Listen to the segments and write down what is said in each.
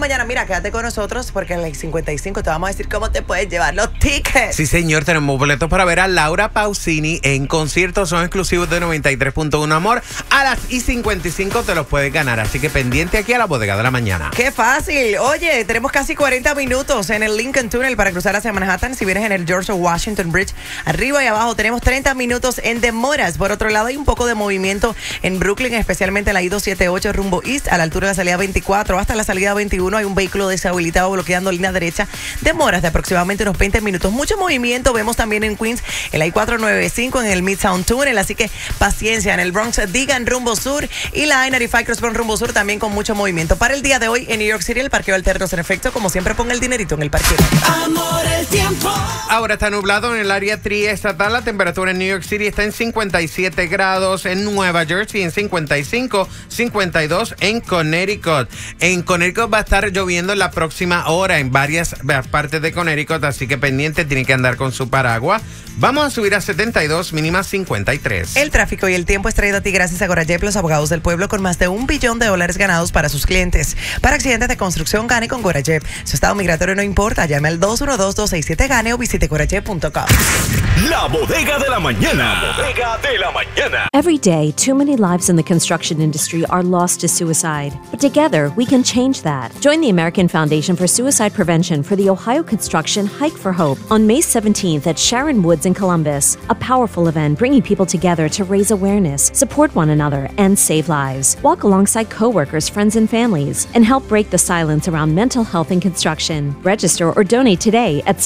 mañana. Mira, quédate con nosotros porque en las 55 te vamos a decir cómo te puedes llevar los tickets. Sí, señor, tenemos boletos para ver a Laura Pausini en concierto. Son exclusivos de 93.1 Amor. A las 55 te los puedes ganar. Así que pendiente aquí a la bodega de la mañana. ¡Qué fácil! Oye, tenemos casi 40 minutos en el Lincoln Tunnel para cruzar hacia Manhattan. Si vienes en el George Washington Bridge, arriba y abajo tenemos 30 minutos en demoras. Por otro lado, hay un poco de movimiento en Brooklyn, especialmente en la I-278 rumbo East, a la altura de la salida 24 hasta la salida 21. Hay un vehículo deshabilitado bloqueando línea derecha. Demoras de aproximadamente unos 20 minutos. Mucho movimiento vemos también en Queens, en la I-495, en el Midtown Tunnel. Así que paciencia. En el Bronx, Digan rumbo sur y la I-95 Crossbone rumbo sur también con mucho movimiento. Para el día de hoy en New York City, el parqueo alterno en efecto. Como siempre, ponga el dinerito en el parqueo. Amor, el tiempo. Ahora está nublado en el área triestatal. La temperatura en New York City está en 57 grados. En Nueva Jersey en 55, 52 en Connecticut. En Connecticut va a estar lloviendo en la próxima hora en varias partes de Connecticut, así que pendiente, tiene que andar con su paraguas. Vamos a subir a 72, mínima 53. El tráfico y el tiempo es traído a ti gracias a Gorayep, los abogados del pueblo, con más de $1 billón ganados para sus clientes. Para accidentes de construcción, gane con Gorayep. Su estado migratorio no importa. Llame al 212-267-GANE o visite gorayep.com. La bodega de la mañana. La bodega de la mañana. Every day, too many lives in the construction industry are lost to suicide. But together, we can change that. Join the American Foundation for Suicide Prevention for the Ohio Construction Hike for Hope on May 17th at Sharon Woods in Columbus. A powerful event bringing people together to raise awareness, support one another, and save lives. Walk alongside coworkers, friends, and families, and help break the silence around mental health in construction. Register or donate today at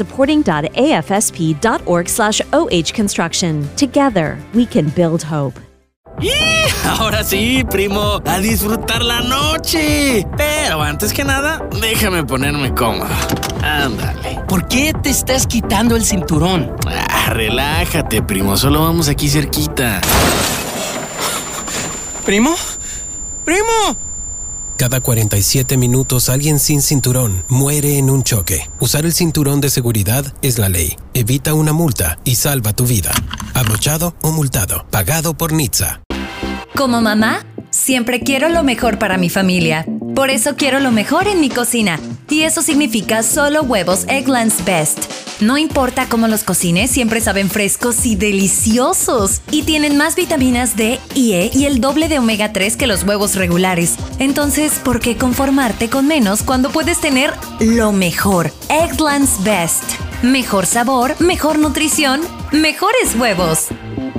supporting.afsp.org/OH Construction. Together, we can build hope. ¡Y! Ahora sí, primo, a disfrutar la noche. Pero antes que nada, déjame ponerme cómodo. Ándale. ¿Por qué te estás quitando el cinturón? Relájate, primo, solo vamos aquí cerquita. ¿Primo? ¡Primo! Cada 47 minutos alguien sin cinturón muere en un choque. Usar el cinturón de seguridad es la ley. Evita una multa y salva tu vida. Abrochado o multado. Pagado por NHTSA. Como mamá, siempre quiero lo mejor para mi familia. Por eso quiero lo mejor en mi cocina. Y eso significa solo huevos Eggland's Best. No importa cómo los cocines, siempre saben frescos y deliciosos. Y tienen más vitaminas D y E y el doble de omega 3 que los huevos regulares. Entonces, ¿por qué conformarte con menos cuando puedes tener lo mejor? Eggland's Best. Mejor sabor, mejor nutrición, mejores huevos.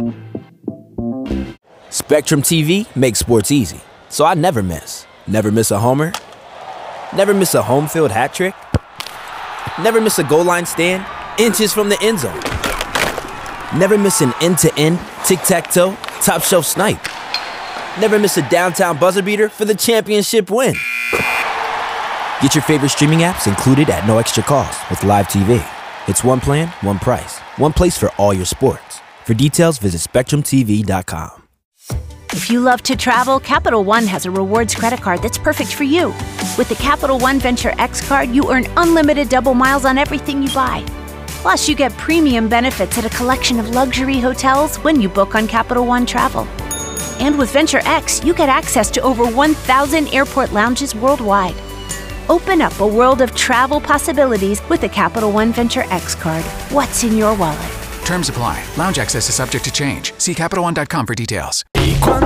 Spectrum TV makes sports easy, so I never miss. Never miss a homer. Never miss a home field hat trick. Never miss a goal line stand, inches from the end zone. Never miss an end-to-end, tic-tac-toe, top-shelf snipe. Never miss a downtown buzzer beater for the championship win. Get your favorite streaming apps included at no extra cost with Live TV. It's one plan, one price, one place for all your sports. For details, visit SpectrumTV.com. If you love to travel, Capital One has a rewards credit card that's perfect for you. With the Capital One Venture X card, you earn unlimited double miles on everything you buy. Plus, you get premium benefits at a collection of luxury hotels when you book on Capital One Travel. And with Venture X, you get access to over 1,000 airport lounges worldwide. Open up a world of travel possibilities with the Capital One Venture X card. What's in your wallet? Terms apply. Lounge access is subject to change. See CapitalOne.com for details. Y cuando